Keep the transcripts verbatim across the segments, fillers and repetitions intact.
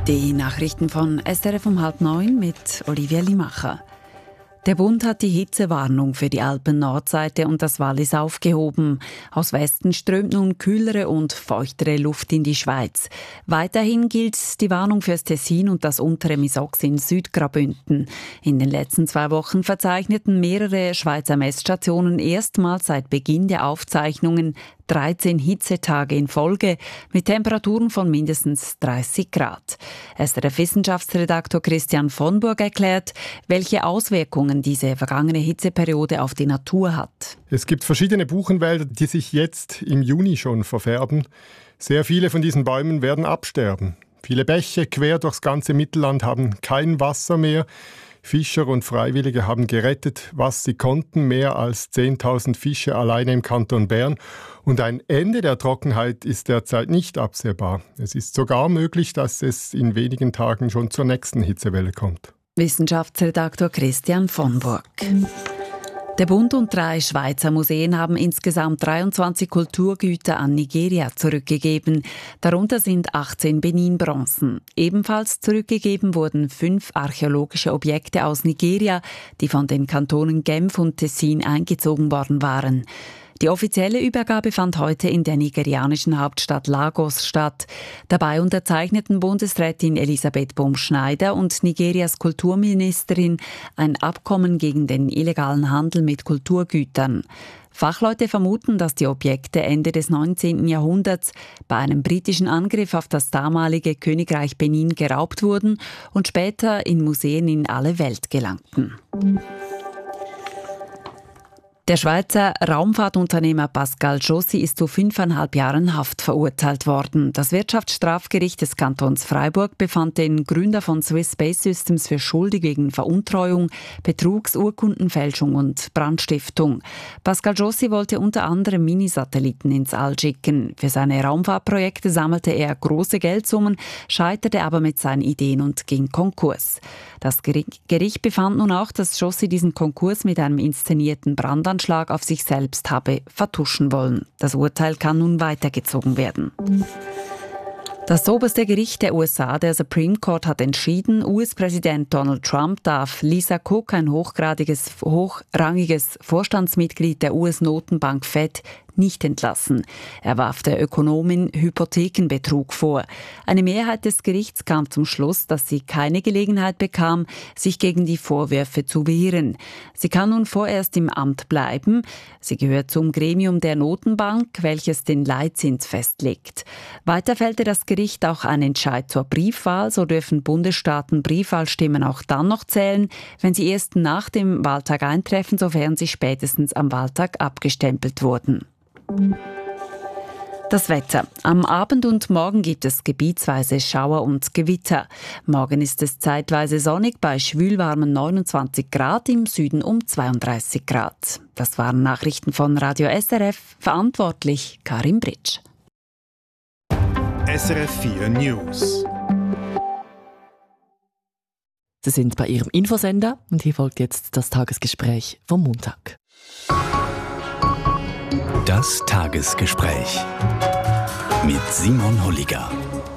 Die Nachrichten von S R F um halb neun mit Olivia Limacher. Der Bund hat die Hitzewarnung für die Alpen-Nordseite und das Wallis aufgehoben. Aus Westen strömt nun kühlere und feuchtere Luft in die Schweiz. Weiterhin gilt die Warnung fürs Tessin und das untere Misox in Südgraubünden. In den letzten zwei Wochen verzeichneten mehrere Schweizer Messstationen erstmals seit Beginn der Aufzeichnungen dreizehn Hitzetage in Folge mit Temperaturen von mindestens dreißig Grad. S R F-Wissenschaftsredaktor Christian von Burg erklärt, welche Auswirkungen diese vergangene Hitzeperiode auf die Natur hat. Es gibt verschiedene Buchenwälder, die sich jetzt im Juni schon verfärben. Sehr viele von diesen Bäumen werden absterben. Viele Bäche quer durchs ganze Mittelland haben kein Wasser mehr. Fischer und Freiwillige haben gerettet, was sie konnten, mehr als zehntausend Fische alleine im Kanton Bern. Und ein Ende der Trockenheit ist derzeit nicht absehbar. Es ist sogar möglich, dass es in wenigen Tagen schon zur nächsten Hitzewelle kommt. Wissenschaftsredaktor Christian von Burg. Der Bund und drei Schweizer Museen haben insgesamt dreiundzwanzig Kulturgüter an Nigeria zurückgegeben. Darunter sind achtzehn Benin-Bronzen. Ebenfalls zurückgegeben wurden fünf archäologische Objekte aus Nigeria, die von den Kantonen Genf und Tessin eingezogen worden waren. Die offizielle Übergabe fand heute in der nigerianischen Hauptstadt Lagos statt. Dabei unterzeichneten Bundesrätin Elisabeth Bum-Schneider und Nigerias Kulturministerin ein Abkommen gegen den illegalen Handel mit Kulturgütern. Fachleute vermuten, dass die Objekte Ende des neunzehnten Jahrhunderts bei einem britischen Angriff auf das damalige Königreich Benin geraubt wurden und später in Museen in alle Welt gelangten. Der Schweizer Raumfahrtunternehmer Pascal Jossi ist zu fünfeinhalb Jahren Haft verurteilt worden. Das Wirtschaftsstrafgericht des Kantons Freiburg befand den Gründer von Swiss Space Systems für schuldig wegen Veruntreuung, Betrugs, Urkundenfälschung und Brandstiftung. Pascal Jossi wollte unter anderem Minisatelliten ins All schicken. Für seine Raumfahrtprojekte sammelte er große Geldsummen, scheiterte aber mit seinen Ideen und ging Konkurs. Das Gericht befand nun auch, dass Jossi diesen Konkurs mit einem inszenierten Brandanschlag auf sich selbst habe vertuschen wollen. Das Urteil kann nun weitergezogen werden. Das oberste Gericht der U S A, der Supreme Court, hat entschieden, U S-Präsident Donald Trump darf Lisa Cook, ein hochgradiges, hochrangiges Vorstandsmitglied der U S-Notenbank Fed, nicht entlassen. Er warf der Ökonomin Hypothekenbetrug vor. Eine Mehrheit des Gerichts kam zum Schluss, dass sie keine Gelegenheit bekam, sich gegen die Vorwürfe zu wehren. Sie kann nun vorerst im Amt bleiben. Sie gehört zum Gremium der Notenbank, welches den Leitzins festlegt. Weiter fällte das Gericht auch einen Entscheid zur Briefwahl. So dürfen Bundesstaaten Briefwahlstimmen auch dann noch zählen, wenn sie erst nach dem Wahltag eintreffen, sofern sie spätestens am Wahltag abgestempelt wurden. Das Wetter. Am Abend und Morgen gibt es gebietsweise Schauer und Gewitter. Morgen ist es zeitweise sonnig bei schwülwarmen neunundzwanzig Grad, im Süden um zweiunddreißig Grad. Das waren Nachrichten von Radio S R F, verantwortlich Karin Britsch. S R F vier News. Sie sind bei Ihrem Infosender und hier folgt jetzt das Tagesgespräch vom Montag. Das Tagesgespräch mit Simon Holliger.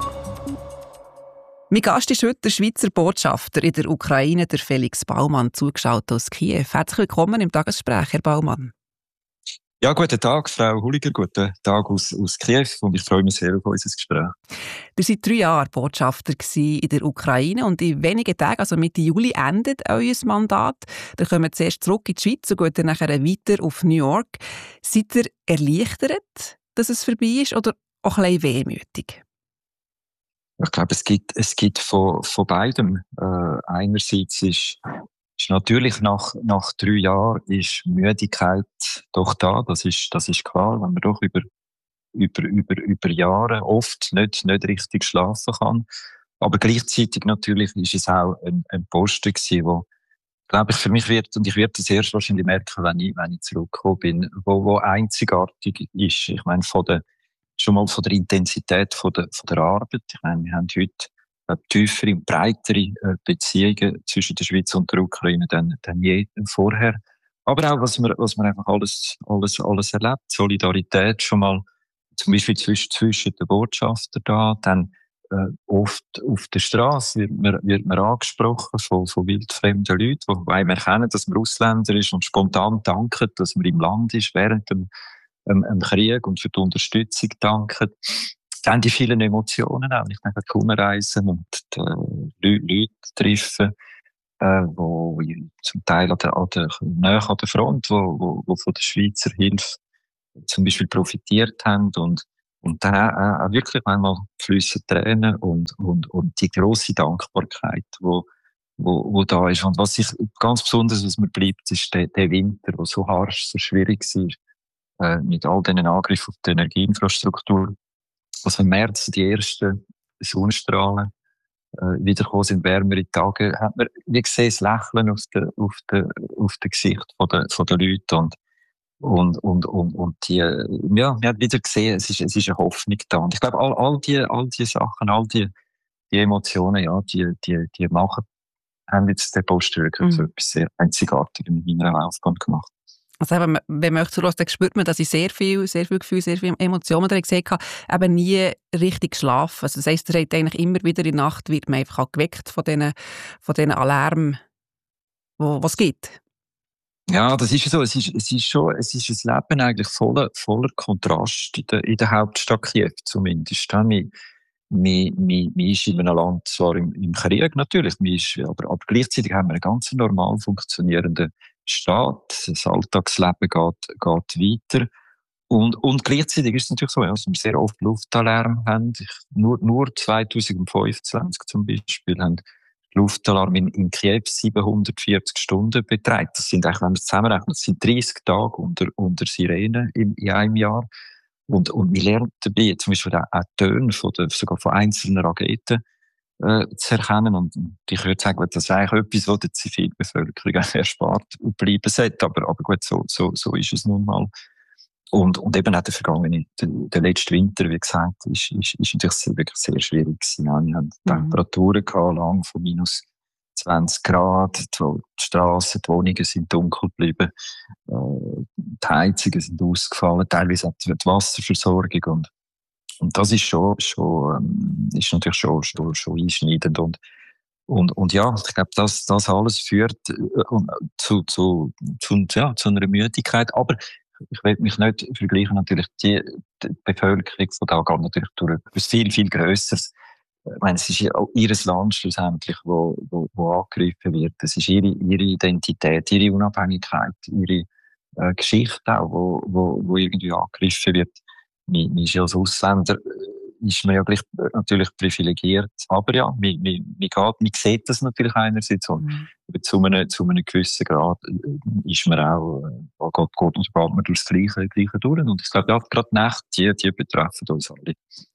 Mein Gast ist heute der Schweizer Botschafter in der Ukraine, der Felix Baumann, zugeschaut aus Kiew. Herzlich willkommen im Tagesgespräch, Herr Baumann. Ja, guten Tag, Frau Holliger, guten Tag aus, aus Kiew und ich freue mich sehr auf unser Gespräch. Ihr seid drei Jahre Botschafter in der Ukraine und in wenigen Tagen, also Mitte Juli, endet euer Mandat. Dann kommen wir zuerst zurück in die Schweiz und gehen dann nachher weiter auf New York. Seid ihr erleichtert, dass es vorbei ist, oder auch ein bisschen wehmütig? Ich glaube, es gibt, es gibt von, von beidem. Äh, einerseits ist Ist natürlich nach, nach drei Jahren ist Müdigkeit doch da. Das ist, das ist klar, wenn man doch über, über, über, über Jahre oft nicht, nicht richtig schlafen kann. Aber gleichzeitig natürlich ist es auch ein, ein Posten gewesen, wo, glaube ich, für mich wird, und ich werde das erst wahrscheinlich merken, wenn ich, wenn ich zurückgekommen bin, wo, wo einzigartig ist. Ich meine, von der, schon mal von der Intensität von der, von der Arbeit. Ich meine, wir haben heute tiefere, breitere Beziehungen zwischen der Schweiz und der Ukraine denn, denn je vorher. Aber auch, was man, was man einfach alles, alles, alles erlebt. Solidarität schon mal, zum Beispiel zwischen, zwischen den Botschaftern da, dann äh, oft auf der Straße wird man, wird man angesprochen von, von wildfremden Leuten, die einem erkennen, dass man Ausländer ist und spontan danken, dass man im Land ist während dem, ähm, dem Krieg und für die Unterstützung danken. Dann die vielen Emotionen auch. Ich denke, herumreisen und die, äh, Leute treffen, äh, wo zum Teil an der, an der, näher an der Front, wo, wo, wo von der Schweizer Hilfe zum Beispiel profitiert haben und, und dann auch, auch wirklich einmal fliessen Tränen und, und, und die grosse Dankbarkeit, wo, wo, wo da ist. Und was ich ganz besonders, was mir bleibt, ist der, der Winter, der so harsch, so schwierig war, äh, mit all diesen Angriffen auf die Energieinfrastruktur. Also im März die ersten Sonnenstrahlen äh, wiedergekommen sind, wärmere Tage, hat man, wie gesehen, das Lächeln auf der, auf der, auf der Gesicht von der, von der Leute und, und, und, und, und die, ja, man hat wieder gesehen, es ist, es ist eine Hoffnung da. Und ich glaube, all, all die, all die Sachen, all die, die Emotionen, ja, die, die, die machen, haben jetzt den Poststück mhm. so etwas sehr Einzigartiges in meiner Laufbahn gemacht. Also eben, wenn man euch zuhört, dann spürt man, dass ich sehr viel, sehr viel Gefühl, sehr viele Emotionen drin gesehen habe, eben nie richtig geschlafen. Also das heisst, ihr habt eigentlich immer wieder in der Nacht, wird man einfach geweckt von diesen, von diesen Alarmen, wo, was es gibt. Ja, das ist so. Es ist, es ist schon, es ist ein Leben eigentlich voller, voller Kontrast in der, in der Hauptstadt Kiew zumindest. Man, man, man, man ist in einem Land zwar im, im Krieg natürlich, man ist, aber, aber gleichzeitig haben wir einen ganz normal funktionierenden Staat, das Alltagsleben geht, geht weiter. Und, und gleichzeitig ist es natürlich so, ja, dass wir sehr oft Luftalarm haben. Ich, nur, nur zwanzig fünfundzwanzig zum Beispiel haben Luftalarm in, in Kiew siebenhundertvierzig Stunden betreibt. Das sind eigentlich, wenn man es zusammenrechnet, das sind dreißig Tage unter, unter Sirene in, in einem Jahr. Und, und wir lernen dabei zum Beispiel auch, auch Töne von der, sogar von einzelnen Raketen äh, zu erkennen. Und ich würde sagen, das ist eigentlich etwas, was der Zivilbevölkerung erspart bleiben sollte. Aber, aber gut, so, so, so ist es nun mal. Und, und eben auch der vergangene, der, der letzte Winter, wie gesagt, ist, ist, ist natürlich wirklich sehr schwierig gewesen. Ja, wir haben mhm. Temperaturen gehabt, lang von minus zwanzig Grad, die, die Strassen, die Wohnungen sind dunkel geblieben, äh, die Heizungen sind ausgefallen, teilweise auch die Wasserversorgung und, und das ist schon, schon, ähm, ist natürlich schon, schon, schon einschneidend und, und, und ja, ich glaube, das, das alles führt äh, zu, zu, zu, ja, zu einer Müdigkeit, aber ich will mich nicht vergleichen, natürlich, die, die Bevölkerung von da geht natürlich durch etwas viel, viel Grösseres. Ich meine, es ist ja auch ihr Land schlussendlich, wo, wo, wo angegriffen wird. Es ist ihre, ihre Identität, ihre Unabhängigkeit, ihre äh, Geschichte auch, wo, wo, wo irgendwie angegriffen wird. Man, man ist ja als Ausländer, ist man ja gleich natürlich privilegiert. Aber ja, man, man, man, geht, man sieht das natürlich einerseits. Und mhm. zu, einem, zu einem gewissen Grad ist man auch, äh, geht, geht, geht man durch das Gleiche, Gleiche durch. Und ich glaube, ja, gerade die Nächte, die, die betreffen uns alle.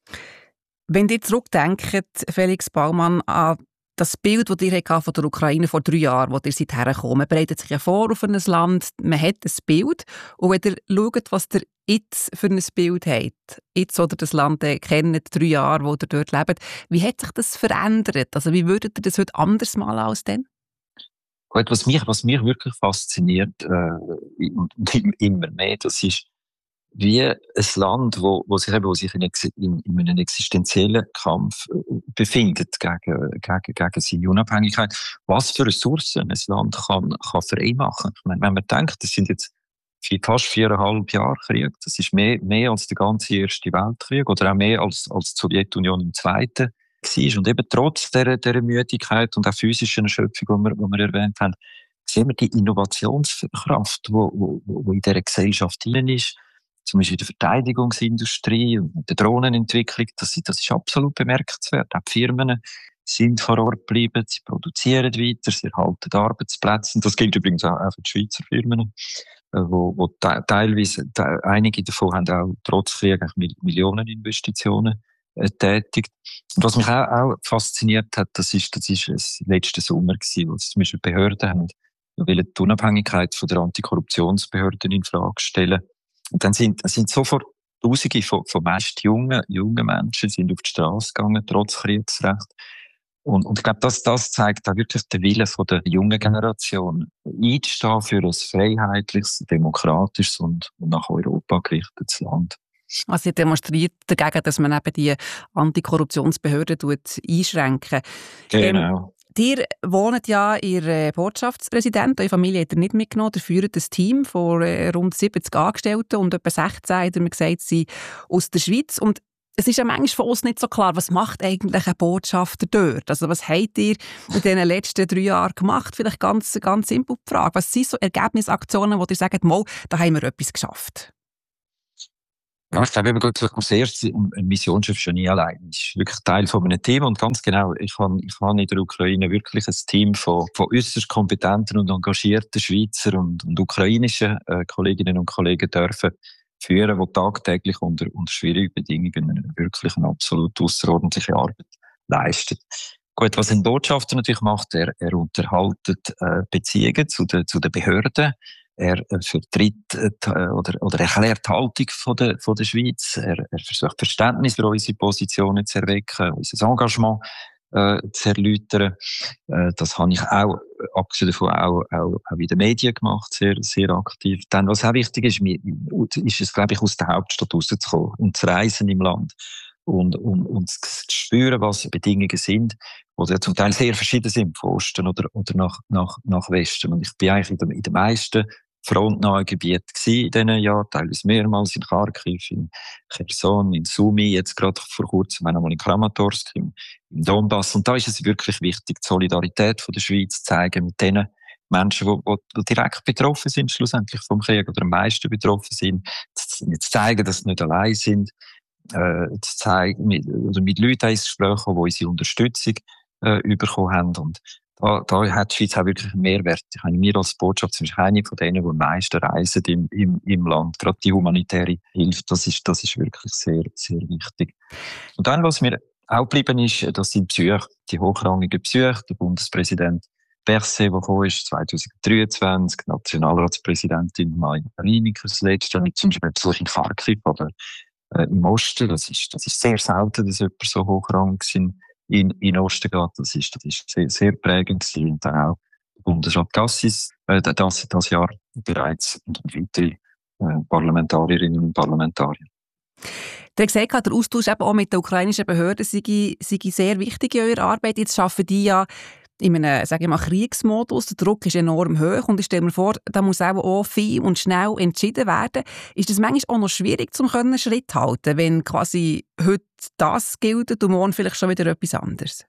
Wenn ihr zurückdenkt, Felix Baumann, an das Bild, das ihr von der Ukraine vor drei Jahren, wo ihr seid hergekommen, man bereitet sich ja vor auf ein Land, man hat ein Bild. Und wenn ihr schaut, was ihr jetzt für ein Bild habt, jetzt oder das Land kennt, drei Jahre, wo ihr dort lebt, wie hat sich das verändert? Also wie würdet ihr das heute anders malen als dann? Gut, was mich, was mich wirklich fasziniert, äh, und immer mehr, das ist, wie ein Land, wo, wo sich eben, wo sich in, in, in einem existenziellen Kampf befindet gegen, gegen, gegen seine Unabhängigkeit, was für Ressourcen ein Land kann, kann frei machen. Ich meine, wenn man denkt, das sind jetzt fast viereinhalb Jahre Krieg, das ist mehr, mehr als der ganze Erste Weltkrieg oder auch mehr als, als die Sowjetunion im Zweiten war. Und eben trotz dieser, dieser Müdigkeit und auch physischen Erschöpfung, die wir, die wir erwähnt haben, sehen wir die Innovationskraft, die, die, die in dieser Gesellschaft drin ist. Zum Beispiel in der Verteidigungsindustrie und der Drohnenentwicklung, das, das ist absolut bemerkenswert. Auch die Firmen sind vor Ort geblieben, sie produzieren weiter, sie erhalten Arbeitsplätze. Und das gilt übrigens auch für die Schweizer Firmen, wo, wo teilweise, einige davon haben auch trotz Krieg Millioneninvestitionen äh, tätigt. Und was mich auch, auch fasziniert hat, das ist, das ist das letzte Sommer gewesen, wo zum Beispiel Behörden haben, wollen die Unabhängigkeit von der Antikorruptionsbehörden in Frage stellen. Und dann sind, sind sofort Tausende von, von meist jungen, jungen Menschen sind auf die Straße gegangen, trotz Kriegsrecht. Und, und ich glaube, das, das zeigt auch wirklich den Willen von der jungen Generation, einzustehen für ein freiheitliches, demokratisches und, und nach Europa gerichtetes Land. Also sie demonstriert dagegen, dass man eben die Antikorruptionsbehörden einschränken. Genau. Ähm, Ihr wohnt ja in Ihr Botschaftspräsident, eure Familie hat ihr nicht mitgenommen, ihr führt ein Team von rund siebzig Angestellten und etwa sechzehn, hat er mir gesagt, sind aus der Schweiz. Und es ist ja manchmal von uns nicht so klar, was macht eigentlich ein Botschafter dort? Also was habt ihr in den letzten drei Jahren gemacht? Vielleicht ganz, ganz simpel die Frage. Was sind so Ergebnisaktionen, wo ihr sagt, mal, da haben wir etwas geschafft? Ja, ich glaube, eben gut, als erstes, ein Missionsschiff schon nie allein. Es ist wirklich Teil von einem Team und ganz genau, ich habe, ich habe in der Ukraine wirklich ein Team von, von äußerst kompetenten und engagierten Schweizer und, und ukrainischen äh, Kolleginnen und Kollegen dürfen führen, die tagtäglich unter, unter schwierigen Bedingungen wirklich eine absolut außerordentliche Arbeit leisten. Gut, was ein Botschafter natürlich macht, er, er unterhaltet äh, Beziehungen zu den, zu den Behörden. Er äh, vertritt äh, oder, oder erklärt die Haltung von der, von der Schweiz. Er, er versucht Verständnis für unsere Positionen zu erwecken, unser Engagement äh, zu erläutern. Äh, das habe ich auch, abgesehen davon, auch, auch, auch in den Medien gemacht, sehr, sehr aktiv. Dann, was auch wichtig ist, ist es, glaube ich, aus der Hauptstadt rauszukommen und zu reisen im Land. Und, und, und zu spüren, was Bedingungen sind, die zum Teil sehr verschieden sind, von Osten oder, oder nach, nach, nach Westen. Und ich bin eigentlich in den, in den meisten frontnahen Gebieten gewesen in diesen Jahren, teilweise mehrmals in Kharkiv, in Cherson, in Sumy, jetzt gerade vor kurzem einmal in Kramatorsk, im, im Donbass. Und da ist es wirklich wichtig, die Solidarität von der Schweiz zu zeigen mit denen Menschen, die, die direkt betroffen sind, schlussendlich vom Krieg oder am meisten betroffen sind, zu, zu zeigen, dass sie nicht allein sind. Äh, zu zeigen, mit, oder mit Leuten ins Gespräch kommen, die unsere Unterstützung äh, bekommen haben. Und da, da hat die Schweiz auch wirklich einen Mehrwert. Ich meine, wir als Botschaft sind eine von denen, die am meisten reisen im, im, im Land. Gerade die humanitäre Hilfe, das ist, das ist wirklich sehr, sehr wichtig. Und dann, was mir auch geblieben ist, das sind Besuche, die hochrangigen Besuche. Der Bundespräsident Berset, der gekommen ist, zwanzig dreiundzwanzig, die Nationalratspräsidentin Maja Rienecker, das letzte, zum Beispiel Besuch in Kharkiv, aber Äh, im Osten, das ist, das ist sehr selten, dass jemand so hochrangig in, in, in Osten geht. Das ist, das ist sehr, sehr prägend gewesen. Und dann auch Bundesrat Gassis, äh, das, das Jahr bereits und weitere äh, Parlamentarierinnen und Parlamentarier. Der hat gesagt, der Austausch eben auch mit den ukrainischen Behörden sei, sei sehr wichtig in eurer Arbeit. Jetzt arbeiten die ja in einem, sage ich mal, Kriegsmodus. Der Druck ist enorm hoch und ich stelle mir vor, da muss auch, auch viel und schnell entschieden werden. Ist das manchmal auch noch schwierig, um Schritt zu halten, wenn quasi heute das gilt und morgen vielleicht schon wieder etwas anderes?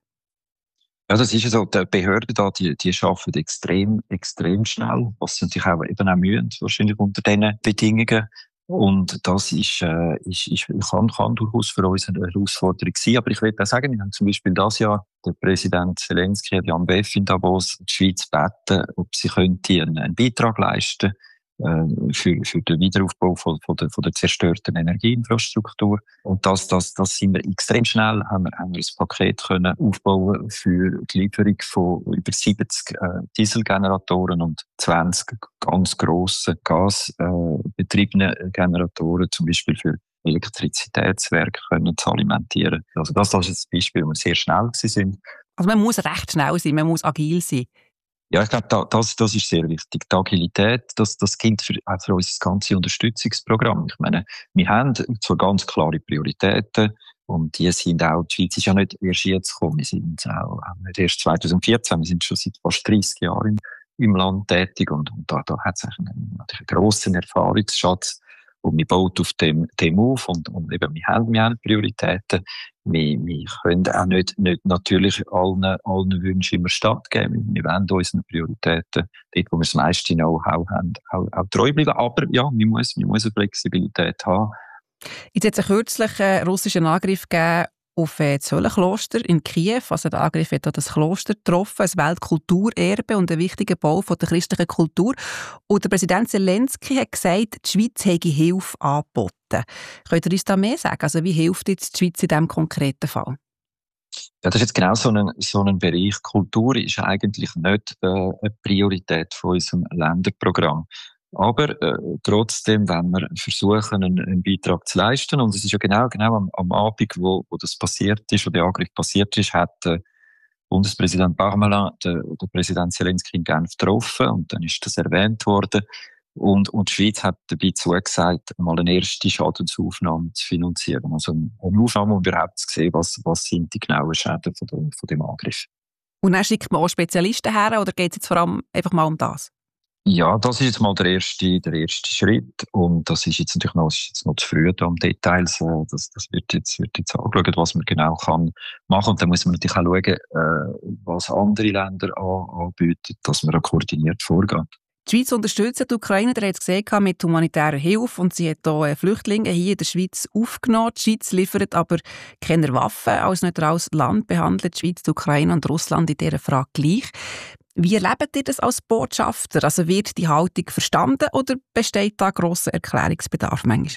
Ja, das ist so. Die Behörden da, die, die arbeiten extrem, extrem schnell, was sie natürlich auch eben auch mühen, wahrscheinlich unter diesen Bedingungen. Und das ist, äh, ist, ist kann, kann durchaus für uns eine Herausforderung sein. Aber ich will auch sagen, wir haben zum Beispiel das Jahr der Präsident Zelensky, die Am B F in Davos, die Schweiz gebeten, ob sie könnte einen, einen Beitrag leisten äh, für, für den Wiederaufbau von, von, der, von der zerstörten Energieinfrastruktur. Und das, das, das sind wir extrem schnell, haben wir, haben wir ein Paket können aufbauen für die Lieferung von über siebzig äh, Dieselgeneratoren und zwanzig ganz grosse gasbetriebene äh, Generatoren, zum Beispiel für Elektrizitätswerke können zu alimentieren. Also das, das ist ein Beispiel, wo wir sehr schnell sind. Also man muss recht schnell sein, man muss agil sein. Ja, ich glaube, da, das, das ist sehr wichtig. Die Agilität, das, das gilt für, auch für unser ganzes Unterstützungsprogramm. Ich meine, wir haben zwar ganz klare Prioritäten und die sind auch, die Schweiz ist ja nicht erst jetzt gekommen, wir sind auch nicht erst zwanzig vierzehn, wir sind schon seit fast dreissig Jahren im, im Land tätig und, und da, da hat es einen, natürlich einen grossen Erfahrungsschatz. Und wir bauen auf dem, dem auf und, und eben, wir haben, wir haben Prioritäten. Wir, wir können auch nicht, nicht natürlich allen, allen Wünschen immer stattgeben. Wir wollen unseren Prioritäten, dort, wo wir das meiste Know-how haben, auch, auch treu bleiben. Aber ja, wir müssen, wir müssen Flexibilität haben. Jetzt hat es kürzlich einen russischen Angriff gegeben auf das Höllenkloster in Kiew. Also der Angriff hat auch das Kloster getroffen, ein Weltkulturerbe und ein wichtiger Bau von der christlichen Kultur. Und der Präsident Zelensky hat gesagt, die Schweiz hätte Hilfe angeboten. Könnt ihr uns da mehr sagen? Also wie hilft jetzt die Schweiz in diesem konkreten Fall? Ja, das ist jetzt genau so ein, so ein Bereich. Kultur ist eigentlich nicht äh, eine Priorität von unserem Länderprogramm. Aber äh, trotzdem, wenn wir versuchen, einen, einen Beitrag zu leisten, und es ist ja genau, genau am, am Abend, wo, wo das passiert ist, wo der Angriff passiert ist, hat äh, Bundespräsident Parmelin den, den Präsident Zelensky in Genf getroffen, und dann ist das erwähnt worden. Und, und die Schweiz hat dabei zugesagt, mal eine erste Schadensaufnahme zu finanzieren. Also eine Aufnahme, um überhaupt zu sehen, was, was sind die genauen Schäden von dem, von dem Angriff. Und dann schickt man auch Spezialisten her, oder geht es jetzt vor allem einfach mal um das? Ja, das ist jetzt mal der erste, der erste Schritt. Und das ist jetzt natürlich noch, ist jetzt noch zu früh da um Details. Das, das wird jetzt, wird jetzt angeschaut, was man genau kann machen. Und dann muss man natürlich auch schauen, äh, was andere Länder an, anbieten, dass man da koordiniert vorgeht. Die Schweiz unterstützt die Ukraine, ihr habt es gesehen, mit humanitärer Hilfe, und sie hat hier Flüchtlinge hier in der Schweiz aufgenommen. Die Schweiz liefert aber keine Waffen. Als neutrales Land behandelt die Schweiz die Ukraine und Russland in dieser Frage gleich. Wie erlebt ihr das als Botschafter? Also wird die Haltung verstanden oder besteht da grosser Erklärungsbedarf manchmal?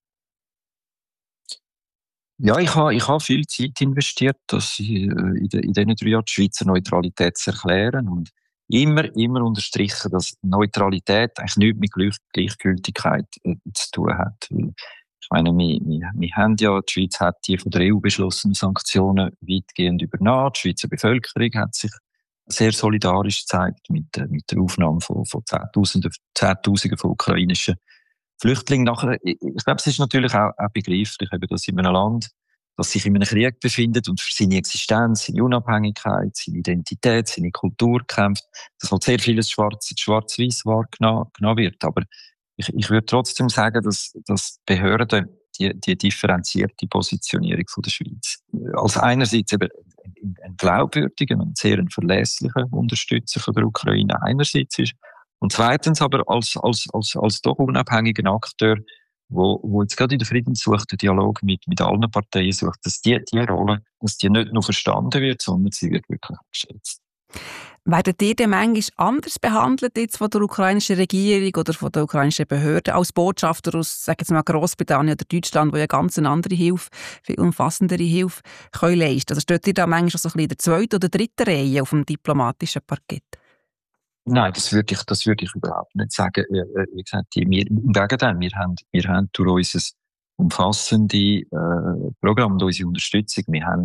Ja, ich habe, ich habe viel Zeit investiert, dass ich, äh, in, de, in diesen drei Jahren die Schweizer Neutralität zu erklären und immer, immer unterstrichen, dass Neutralität eigentlich nichts mit Gleich Gleichgültigkeit äh, zu tun hat. Weil, ich meine, wir, wir, wir haben ja, die Schweiz hat die von der E U beschlossenen Sanktionen weitgehend übernommen. Die Schweizer Bevölkerung hat sich sehr solidarisch gezeigt mit, äh, mit der Aufnahme von, von Zehntausenden, Zehntausenden von ukrainischen Flüchtlingen. Nachher, ich, ich glaube, es ist natürlich auch, auch begreiflich, eben, dass in einem Land, das sich in einem Krieg befindet und für seine Existenz, seine Unabhängigkeit, seine Identität, seine Kultur kämpft, dass halt sehr vieles schwarz, schwarz-weiß wahrgenommen wird. Aber ich, ich würde trotzdem sagen, dass, dass Behörden die, die differenzierte Positionierung von der Schweiz als einerseits eben ein, ein glaubwürdiger und sehr ein verlässlicher Unterstützer von der Ukraine einerseits ist und zweitens aber als, als, als, als doch unabhängiger Akteur, wo, wo jetzt gerade in der Friedenssuche den Dialog mit, mit allen Parteien sucht, dass die, die Rolle, dass die nicht nur verstanden wird, sondern sie wird wirklich geschätzt. Werdet ihr denn manchmal anders behandelt jetzt von der ukrainischen Regierung oder von der ukrainischen Behörden als Botschafter aus, sagen wir mal, Grossbritannien oder Deutschland, wo ja ganz eine andere Hilfe, viel umfassendere Hilfe können leisten? Also steht ihr da manchmal so ein bisschen in der zweiten oder dritten Reihe auf dem diplomatischen Parkett? Nein, das würde ich, das würde ich überhaupt nicht sagen. Wie gesagt, wir, im Gegenteil, wir haben, wir haben durch unser umfassende äh, Programm und unsere Unterstützung, wir haben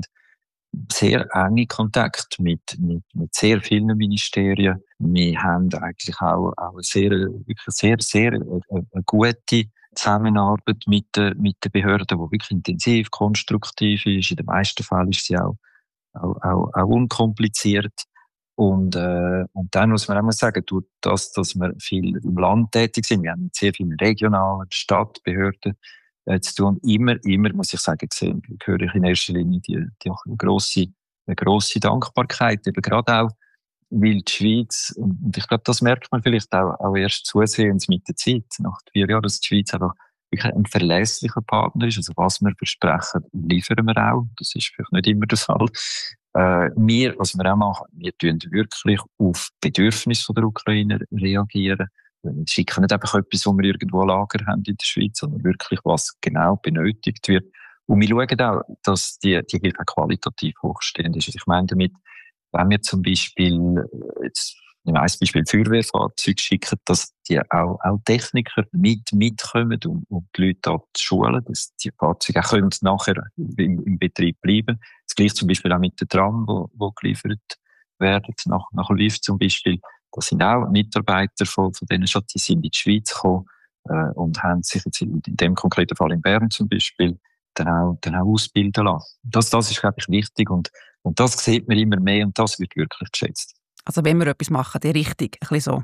sehr enge Kontakt mit, mit, mit sehr vielen Ministerien. Wir haben eigentlich auch, auch eine sehr, wirklich sehr, sehr eine, eine gute Zusammenarbeit mit, mit den Behörden, die wirklich intensiv, konstruktiv ist. In den meisten Fällen ist sie auch, auch, auch, auch unkompliziert. Und, äh, und dann muss man auch mal sagen, durch das, dass wir viel im Land tätig sind, wir haben mit sehr vielen regionalen Stadtbehörden äh, zu tun. Immer, immer, muss ich sagen, gesehen, höre ich in erster Linie die, die eine grosse, eine grosse Dankbarkeit, eben gerade auch, weil die Schweiz, und ich glaube, das merkt man vielleicht auch, auch erst zusehends mit der Zeit, nach vier Jahren, dass die Schweiz einfach wirklich ein verlässlicher Partner ist. Also was wir versprechen, liefern wir auch. Das ist vielleicht nicht immer der Fall. Äh, wir, was wir auch machen, wir tun wirklich auf Bedürfnisse der Ukrainer reagieren. Wir schicken nicht einfach etwas, wo wir irgendwo ein Lager haben in der Schweiz, sondern wirklich, was genau benötigt wird. Und wir schauen auch, dass die, die Hilfe qualitativ hochstehend ist. Also ich meine damit, wenn wir zum Beispiel, jetzt, ich weiss, Beispiel Feuerwehrfahrzeuge schicken, dass die auch, auch Techniker mit, mitkommen, um, um die Leute da zu schulen, dass die Fahrzeuge auch können nachher im, im Betrieb bleiben. Das gleiche zum Beispiel auch mit den Tram, wo, wo geliefert werden, nach, nach Lviv zum Beispiel. Das sind auch Mitarbeiter von, von denen schon, die sind in die Schweiz gekommen, äh, und haben sich jetzt in, in dem konkreten Fall in Bern zum Beispiel dann auch, dann auch ausbilden lassen. Das, das ist, glaube ich, wichtig und, und das sieht man immer mehr und das wird wirklich geschätzt. Also wenn wir etwas machen, die richtig, ein bisschen so.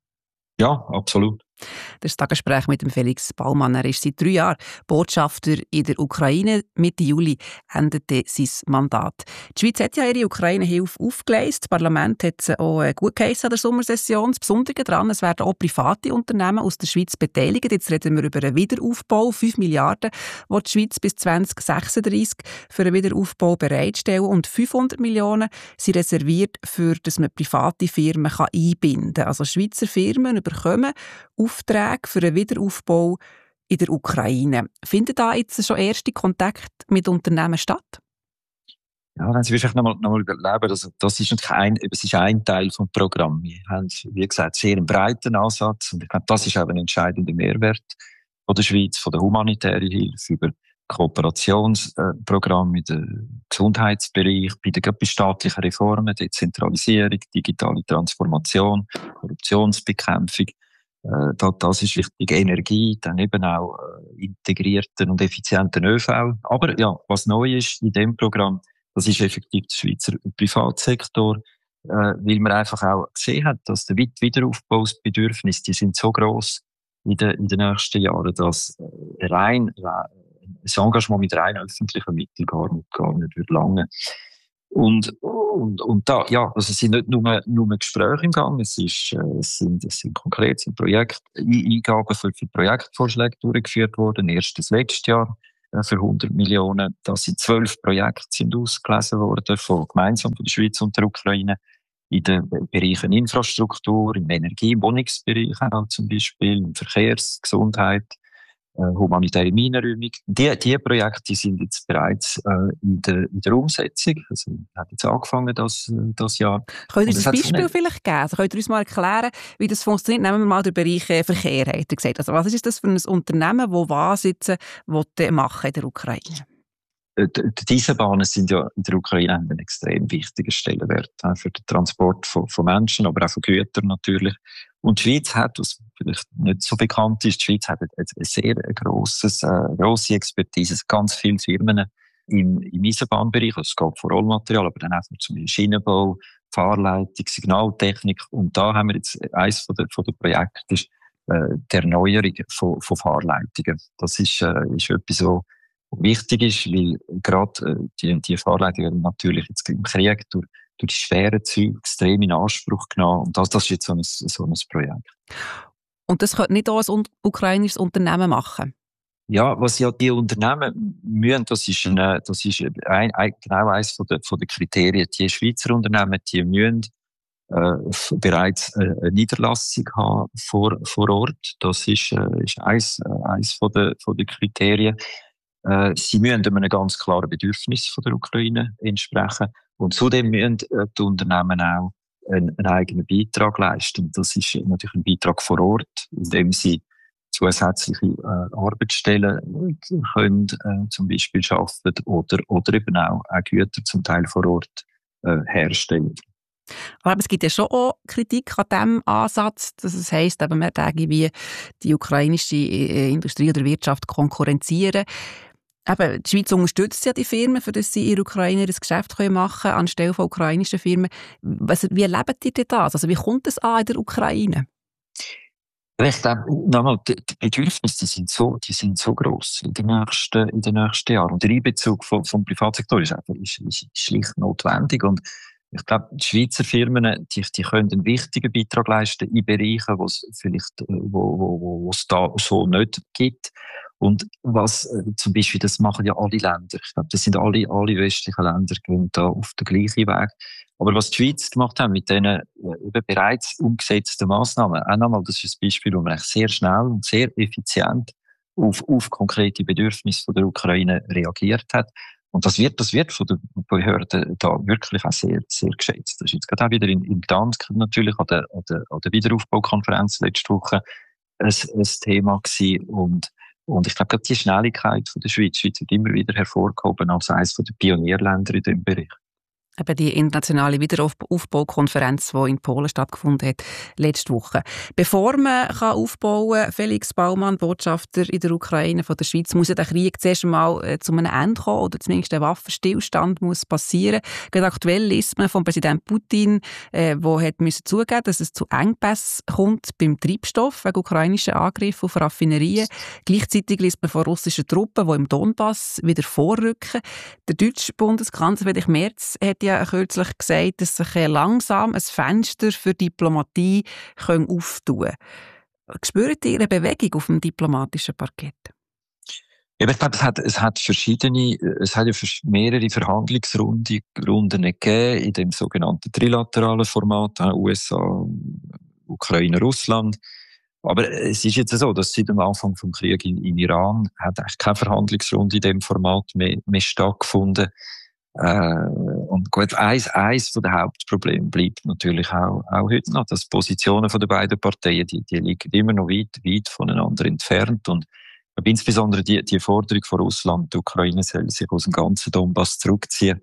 Ja, absolut. Das ist das Gespräch mit dem Felix Baumann. Er ist seit drei Jahren Botschafter in der Ukraine. Mitte Juli endete sein Mandat. Die Schweiz hat ja ihre Ukraine-Hilfe aufgeleistet. Das Parlament hat sie auch gut geheissen an der Sommersession. Das Besondere daran, es werden auch private Unternehmen aus der Schweiz beteiligt. Jetzt reden wir über einen Wiederaufbau. fünf Milliarden, die die Schweiz bis zwanzig sechsunddreissig für einen Wiederaufbau bereitstellen. Und fünfhundert Millionen sind reserviert, für dass man private Firmen einbinden kann. Also Schweizer Firmen bekommen Aufträge für einen Wiederaufbau in der Ukraine. Finden da jetzt schon erste Kontakte mit Unternehmen statt? Ja, wenn Sie vielleicht nochmal noch mal überleben, also das ist natürlich ein, es ist ein Teil vom Programm. Wir haben, wie gesagt, sehr einen breiten Ansatz und ich glaube, das ist auch ein entscheidender Mehrwert von der Schweiz, von der humanitären Hilfe über Kooperationsprogramme im Gesundheitsbereich, bei den bei staatlichen Reformen, Dezentralisierung, digitale Transformation, Korruptionsbekämpfung. Äh, da, das ist wichtig. Energie, dann eben auch äh, integrierten und effizienten ÖV. Aber ja, was neu ist in dem Programm, das ist effektiv der Schweizer Privatsektor, äh, weil man einfach auch gesehen hat, dass der Wiederaufbaubedürfnisse, die sind so gross in den, in den nächsten Jahren, dass äh, rein, rein das Engagement mit rein öffentlichen Mitteln gar nicht, gar nicht wird lange. Und, und, und da, ja, also es sind nicht nur, nur Gespräche im Gang, es ist, äh, es sind, es sind konkret, es sind Projekt, Eingaben für, für Projektvorschläge durchgeführt worden, erst das letzte Jahr, äh, für hundert Millionen. Da sind zwölf Projekte sind ausgelesen worden, von, gemeinsam von der Schweiz und der Ukraine, in den Bereichen Infrastruktur, im Energie-, im Wohnungsbereich auch zum Beispiel, im Verkehrs-, Gesundheit, humanitäre Minenräumung. Die, die Projekte die sind jetzt bereits äh, in, der, in der Umsetzung. Also, hat jetzt angefangen das, das Jahr. Könnt ihr uns ein Beispiel eine... vielleicht geben? Also, könnt ihr uns mal erklären, wie das funktioniert? Nehmen wir mal den Bereich Verkehr, hat er gesagt. Also, was ist das für ein Unternehmen, das was jetzt äh, machen in der Ukraine? Diese Bahnen sind ja in der Ukraine einen extrem wichtigen Stellenwert für den Transport von, von Menschen, aber auch von Gütern natürlich. Und die Schweiz hat, was vielleicht nicht so bekannt ist, die Schweiz hat eine sehr grosses, äh, grosse Expertise, ganz viele Firmen im, im Eisenbahnbereich, also es geht vor Rollmaterial, aber dann auch zum Beispiel Schienenbau, Fahrleitung, Signaltechnik. Und da haben wir jetzt eines von der, von der Projekte, ist, äh, die Erneuerung von, von Fahrleitungen. Das ist, äh, ist etwas so wichtig ist, weil gerade äh, die, die Fahrleitungen natürlich jetzt im Krieg durch, durch die schweren Züge extrem in Anspruch genommen. Und das, das ist jetzt so ein, so ein Projekt. Und das könnte nicht auch ein ukrainisches Unternehmen machen? Ja, was ja die Unternehmen müssen, das ist, eine, das ist ein, ein, genau eines von der, von der Kriterien. Die Schweizer Unternehmen, die müssen äh, bereits eine, eine Niederlassung haben vor, vor Ort. Das ist, äh, ist eines, äh, eines von der, von der Kriterien. Sie müssen einem ganz klaren Bedürfnis von der Ukraine entsprechen. Und zudem müssen die Unternehmen auch einen, einen eigenen Beitrag leisten. Das ist natürlich ein Beitrag vor Ort, indem sie zusätzliche äh, Arbeitsstellen können, äh, zum Beispiel schaffen oder, oder eben auch, auch Güter zum Teil vor Ort äh, herstellen. Aber es gibt ja schon auch Kritik an diesem Ansatz, dass es heisst, eben, man würde wie die ukrainische Industrie oder Wirtschaft konkurrenzieren. Eben, die Schweiz unterstützt ja die Firmen, für das sie in der Ukraine das Geschäft machen können, anstelle von ukrainischen Firmen. Was, wie erlebt ihr denn das? Also wie kommt es an in der Ukraine? Ich glaube, nochmal, die Bedürfnisse die sind so, die sind so gross in den nächsten, in den nächsten Jahren. Und der Einbezug vom, vom Privatsektor ist einfach, ist, ist schlicht notwendig. Und ich glaube, die Schweizer Firmen, die, die können einen wichtigen Beitrag leisten in Bereichen, wo es vielleicht, wo, wo, wo, wo es da so nicht gibt. Und was, äh, zum Beispiel, das machen ja alle Länder. Ich glaube, das sind alle, alle westlichen Länder gehen da auf den gleichen Weg. Aber was die Schweiz gemacht hat mit diesen äh, bereits umgesetzten Massnahmen, auch nochmal, das ist ein Beispiel, wo man sehr schnell und sehr effizient auf, auf konkrete Bedürfnisse von der Ukraine reagiert hat. Und das wird, das wird von den Behörden da wirklich auch sehr, sehr geschätzt. Das ist jetzt gerade auch wieder in, in Gdansk natürlich an der, an der, an der Wiederaufbaukonferenz letzte Woche ein, ein Thema gewesen. Und Und ich glaube, gerade die Schnelligkeit von der Schweiz, die Schweiz wird immer wieder hervorgehoben als eines der Pionierländer in diesem Bereich. Eben die internationale Wiederaufbaukonferenz, die in Polen stattgefunden hat, letzte Woche. Bevor man kann aufbauen kann, Felix Baumann, Botschafter in der Ukraine von der Schweiz, muss ja der Krieg zuerst einmal äh, zu einem Ende kommen oder zumindest ein Waffenstillstand muss passieren. Gerade aktuell liest man von Präsident Putin, äh, wo hat müssen zugeben, dass es zu Engpässen kommt beim Treibstoff wegen ukrainischen Angriffen auf Raffinerien. Gleichzeitig liest man von russischen Truppen, die im Donbass wieder vorrücken. Der deutsche Bundeskanzler Friedrich Merz hat ja kürzlich gesagt, dass sich langsam ein Fenster für Diplomatie auftun kann. Spürt ihr eine Bewegung auf dem diplomatischen Parkett? Ja, ich glaube, es hat, es hat verschiedene, es hat ja mehrere Verhandlungsrunden Runden gegeben in dem sogenannten trilateralen Format, U S A, Ukraine, Russland. Aber es ist jetzt so, dass seit dem Anfang des Krieges in, in Iran hat eigentlich keine Verhandlungsrunde in dem Format mehr, mehr stattgefunden. Äh, und gut, eins, eins von den Hauptproblemen bleibt natürlich auch, auch heute noch, dass die Positionen von den beiden Parteien, die, die liegen immer noch weit, weit voneinander entfernt. Und insbesondere die, die Forderung von Russland, die Ukraine soll sich aus dem ganzen Donbass zurückziehen,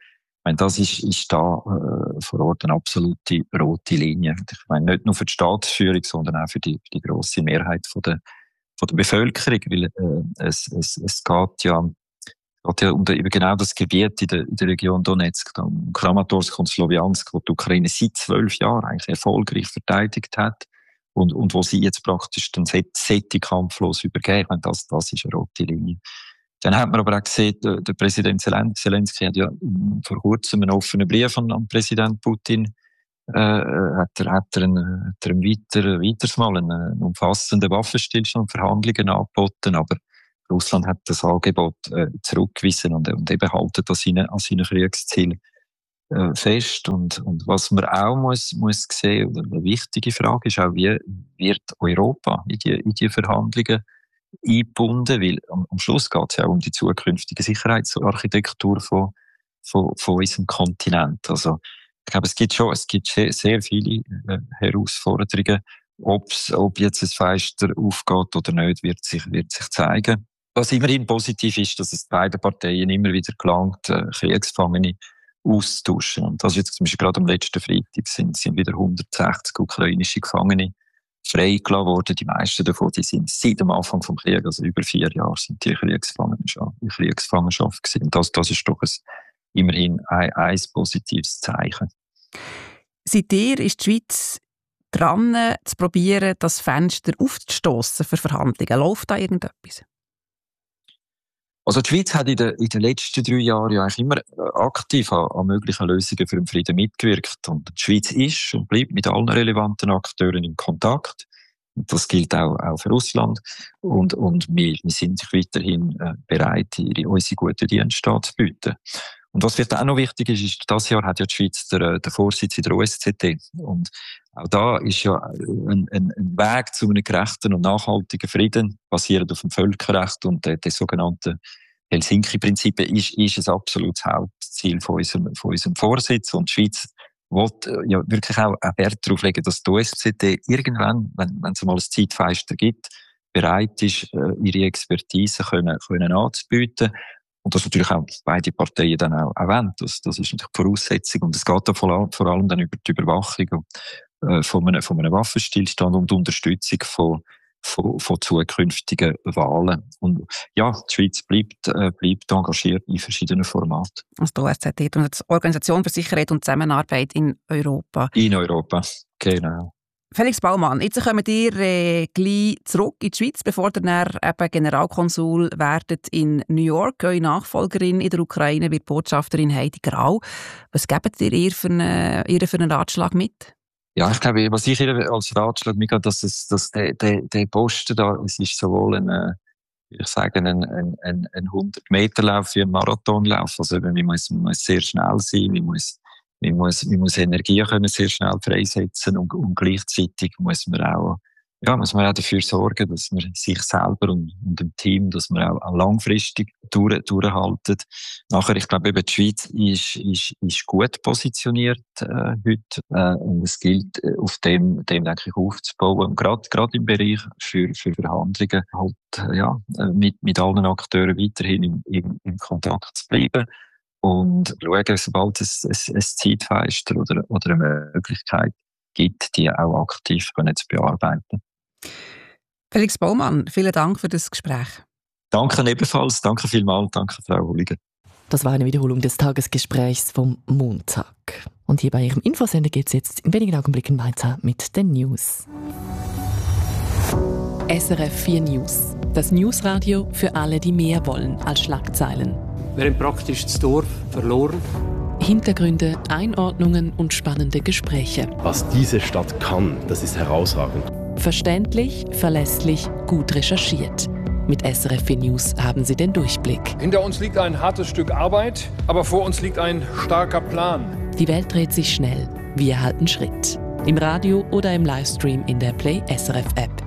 Ich meine, das ist, ist da äh, vor Ort eine absolute rote Linie. Ich meine, nicht nur für die Staatsführung, sondern auch für die, für die grosse Mehrheit von der, von der Bevölkerung, weil äh, es, es, es geht ja, geht ja um die, genau das Gebiet in der, in der Region Donetsk, um Kramatorsk und Sloviansk, wo die Ukraine seit zwölf Jahren eigentlich erfolgreich verteidigt hat und, und wo sie jetzt praktisch den Sättig kampflos übergeben. Ich meine, das, das ist eine rote Linie. Dann hat man aber auch gesehen, der, der Präsident Zelensky hat ja vor kurzem einen offenen Brief an, an Präsident Putin, äh, hat er, hat er, einen, hat er einem weiter, weiters mal einen, einen umfassenden Waffenstillstand, Verhandlungen angeboten, aber Russland hat das Angebot äh, zurückgewiesen und, und eben halten an seinen, an seinen Kriegszielen äh, fest. Und, und was man auch muss, muss sehen, oder eine wichtige Frage ist auch, wie wird Europa in die, in die Verhandlungen eingebunden, weil am, am Schluss geht es ja auch um die zukünftige Sicherheitsarchitektur von, von, von unserem Kontinent. Also, ich glaube, es gibt schon, es gibt sehr, sehr viele äh, Herausforderungen. Ob's, ob jetzt ein Fenster aufgeht oder nicht, wird sich, wird sich zeigen. Was immerhin positiv ist, dass es beiden Parteien immer wieder gelangt, äh, Kriegsgefangene auszutauschen. Und das ist jetzt zum Beispiel gerade am letzten Freitag sind, sind wieder hundertsechzig ukrainische Gefangene freigelassen worden. Die meisten davon, die sind seit dem Anfang des Krieges, also über vier Jahre, sind die Kriegsgefangenschaft, die Kriegsgefangenschaft gewesen. Und das, das ist doch ein, immerhin ein, ein positives Zeichen. Seitdem ist die Schweiz dran, zu probieren, das Fenster aufzustossen für Verhandlungen. Läuft da irgendetwas? Also die Schweiz hat in den, in den letzten drei Jahren ja eigentlich immer aktiv an, an möglichen Lösungen für den Frieden mitgewirkt. Und die Schweiz ist und bleibt mit allen relevanten Akteuren in Kontakt. Und das gilt auch, auch für Russland. Und, und wir, wir sind weiterhin äh, bereit, ihre, unsere guten Dienste anzubieten. Und was vielleicht auch noch wichtig ist, ist, dieses Jahr hat ja die Schweiz der, der Vorsitz in der O S Z E. Und auch da ist ja ein, ein, ein Weg zu einem gerechten und nachhaltigen Frieden, basierend auf dem Völkerrecht und den, den sogenannten Helsinki-Prinzipien, ist, ist ein absolutes Hauptziel von unserem, von unserem Vorsitz. Und die Schweiz will ja wirklich auch, auch Wert darauf legen, dass die O S Z E irgendwann, wenn, wenn es mal ein Zeitfenster gibt, bereit ist, ihre Expertise können, können anzubieten. Und das natürlich auch beide Parteien dann auch, auch wollen. Das, das ist natürlich die Voraussetzung. Und es geht da vor, vor allem dann über die Überwachung äh, von, einem, von einem Waffenstillstand und die Unterstützung von, von, von zukünftigen Wahlen. Und ja, die Schweiz bleibt, äh, bleibt engagiert in verschiedenen Formaten. Also die O S Z E, die Organisation für Sicherheit und Zusammenarbeit in Europa. In Europa, genau. Felix Baumann, jetzt kommt ihr äh, gleich zurück in die Schweiz, bevor ihr dann eben Generalkonsul werdet in New York. Eure Nachfolgerin in der Ukraine wird Botschafterin Heidi Grau. Was gebt ihr ihr für, eine, ihr für einen Ratschlag mit? Ja, ich glaube, was ich ihr als Ratschlag mitgebe, dass, es, dass der, der, der Posten da, es ist sowohl ein, ich sage, ein, ein, ein, ein hundert-Meter-Lauf wie ein Marathonlauf. Also man muss, man muss sehr schnell sein, man muss Man muss, man muss Energie können sehr schnell freisetzen und, und gleichzeitig muss man auch, ja, muss man auch dafür sorgen, dass man sich selber und, und dem Team, dass man auch, auch langfristig durch, durchhaltet. Nachher, ich glaube, eben die Schweiz ist, ist, ist gut positioniert äh, heute äh, und es gilt, äh, auf dem, dem denke ich, aufzubauen. Und gerade, gerade im Bereich für, für Verhandlungen halt, äh, ja, mit, mit allen Akteuren weiterhin im, im, im Kontakt zu bleiben. Und schauen, sobald es ein, ein Zeitfenster oder, oder eine Möglichkeit gibt, die auch aktiv können zu bearbeiten. Felix Baumann, vielen Dank für das Gespräch. Danke ebenfalls, danke vielmals, danke Frau Holliger. Das war eine Wiederholung des Tagesgesprächs vom Montag. Und hier bei Ihrem Infosender geht es jetzt in wenigen Augenblicken weiter mit den News. S R F vier News. Das Newsradio für alle, die mehr wollen als Schlagzeilen. Wir haben praktisch das Dorf verloren. Hintergründe, Einordnungen und spannende Gespräche. Was diese Stadt kann, das ist herausragend. Verständlich, verlässlich, gut recherchiert. Mit S R F vier News haben Sie den Durchblick. Hinter uns liegt ein hartes Stück Arbeit, aber vor uns liegt ein starker Plan. Die Welt dreht sich schnell. Wir halten Schritt. Im Radio oder im Livestream in der Play S R F App.